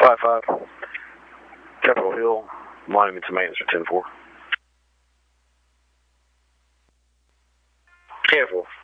5-5. Capitol Hill, Monuments and Maintenance for 10-4. Careful.